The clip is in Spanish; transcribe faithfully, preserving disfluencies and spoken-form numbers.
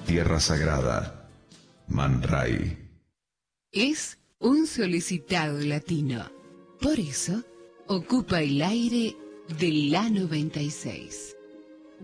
tierra sagrada. Man Ray. Es un solicitado latino. Por eso, ocupa el aire de la noventa y seis.